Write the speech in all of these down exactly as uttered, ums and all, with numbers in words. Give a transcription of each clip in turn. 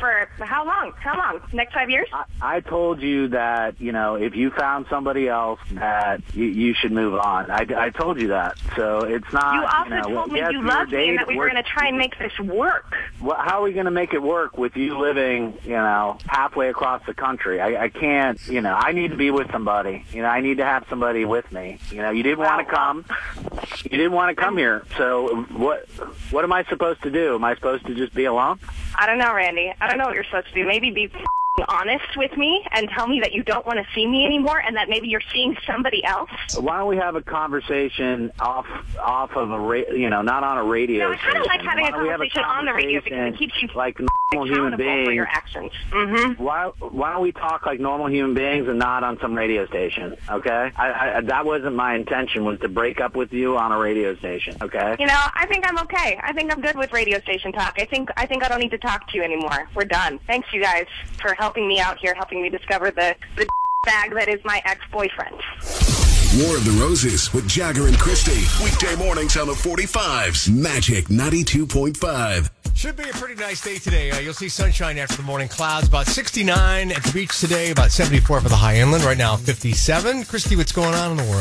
For how long? How long? Next five years? I, I told you that, you know, if you found somebody else, that you, you should move on. I, I told you that. So it's not, You also you know, told me yes, you we loved were me and that dating- we were going to try and make this work. Well, how are we going to make it work with you living, you know, halfway across the country? I, I can't, you know, I need to be with somebody. You know, I need to have somebody with me. You know, you didn't Wow. want to come. You didn't want to come here. So what what am I supposed to do? Am I supposed to just be alone? I don't know, Randy. I don't know what you're supposed to do. Maybe be f***ing honest with me and tell me that you don't want to see me anymore and that maybe you're seeing somebody else. Why don't we have a conversation off off of a ra- you know, not on a radio No, I kind of like station. having Why a don't we have conversation on the radio because it keeps you like normal human accountable for your beings. actions. Mm-hmm. Why why don't we talk like normal human beings and not on some radio station? Okay, I, I, that wasn't my intention. Was to break up with you on a radio station. Okay. You know, I think I'm okay. I think I'm good with radio station talk. I think I think I don't need to talk to you anymore. We're done. Thanks, you guys, for helping me out here, helping me discover the, the bag that is my ex-boyfriend. War of the Roses with Jagger and Christy. Weekday mornings on the forty-fives. Magic ninety-two point five. Should be a pretty nice day today. Uh, you'll see sunshine after the morning clouds. About sixty-nine at the beach today. About seventy-four for the high inland. Right now, fifty-seven. Christy, what's going on in the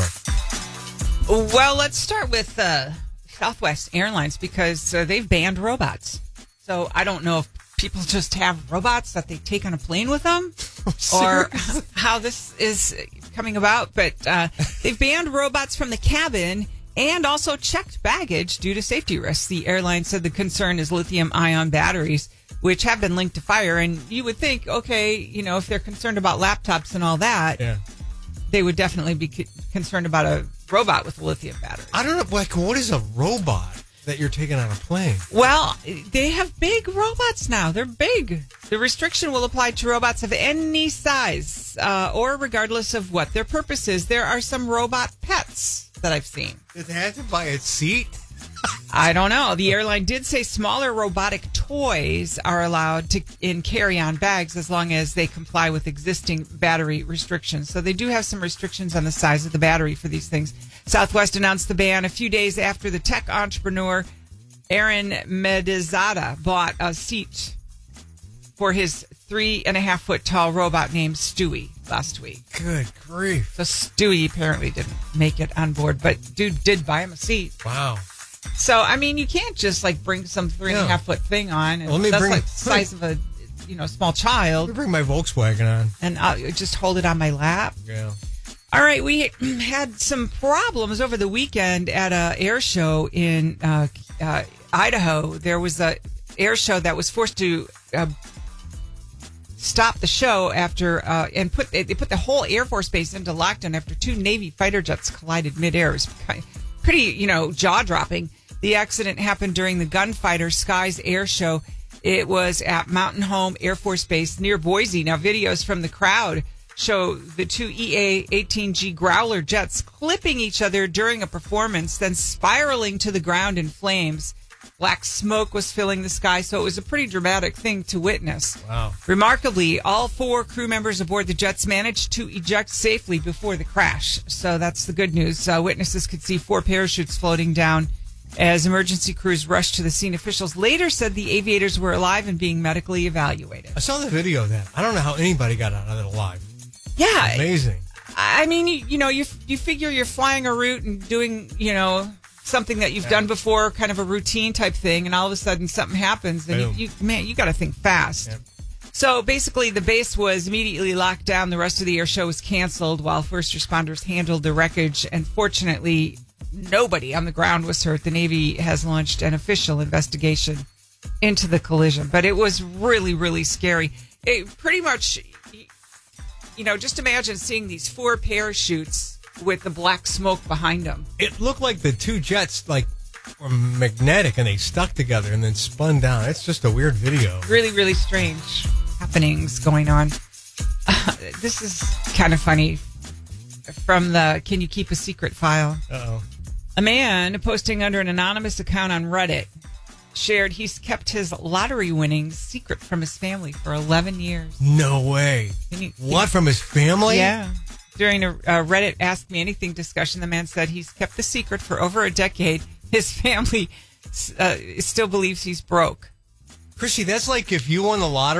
world? Well, let's start with uh, Southwest Airlines because uh, they've banned robots. So I don't know if people just have robots that they take on a plane with them or how this is coming about. But uh, they've banned robots from the cabin and also checked baggage due to safety risks. The airline said the concern is lithium-ion batteries, which have been linked to fire. And you would think, okay, you know, if they're concerned about laptops and all that, Yeah. they would definitely be c- concerned about a robot with a lithium battery. I don't know. Like, what is a robot that you're taking on a plane? Well, they have big robots now. They're big. The restriction will apply to robots of any size uh, or regardless of what their purpose is. There are some robot pets that I've seen. Does it have to buy a seat? I don't know. The airline did say smaller robotic toys are allowed to in carry-on bags as long as they comply with existing battery restrictions. So they do have some restrictions on the size of the battery for these things. Southwest announced the ban a few days after the tech entrepreneur Aaron Medizada bought a seat for his three and a half foot tall robot named Stewie last week. Good grief. So Stewie apparently didn't make it on board, but dude did buy him a seat. Wow. So, I mean, you can't just like bring some three and a Yeah. half foot thing on. And Well, let me that's bring- like the size of a, you know, small Let me child. bring my Volkswagen on. And I'll just hold it on my lap. Yeah. All right, we had some problems over the weekend at a air show in uh, uh, Idaho. There was a air show that was forced to uh, stop the show after uh, and put they put the whole Air Force Base into lockdown after two Navy fighter jets collided midair. It was pretty, you know, jaw dropping. The accident happened during the Gunfighter Skies Air Show. It was at Mountain Home Air Force Base near Boise. Now, videos from the crowd show the two E A eighteen G Growler jets clipping each other during a performance, then spiraling to the ground in flames. Black smoke was filling the sky, so it was a pretty dramatic thing to witness. Wow. Remarkably, all four crew members aboard the jets managed to eject safely before the crash. So that's the good news. Uh, witnesses could see four parachutes floating down as emergency crews rushed to the scene. Officials later said the aviators were alive and being medically evaluated. I saw the video of that. I don't know how anybody got out of it alive. Yeah. Amazing. I mean, you, you know, you you figure you're flying a route and doing, you know, something that you've Yeah. done before, kind of a routine type thing, and all of a sudden something happens, and you, Boom. you man, you got to think fast. Yeah. So basically, the base was immediately locked down. The rest of the air show was canceled while first responders handled the wreckage, and fortunately, nobody on the ground was hurt. The Navy has launched an official investigation into the collision, but it was really, really scary. It pretty much, you know, just imagine seeing these four parachutes with the black smoke behind them. It looked like the two jets like were magnetic and they stuck together and then spun down. It's just a weird video. Really, really strange happenings going on. Uh, this is kind of funny. From the Can You Keep a Secret file. Uh-oh. A man posting under an anonymous account on Reddit shared he's kept his lottery winnings secret from his family for eleven years. No way. Can you- What, from his family? Yeah. During a, a Reddit Ask Me Anything discussion, the man said he's kept the secret for over a decade. His family uh, still believes he's broke. Chrissy, that's like if you won the lottery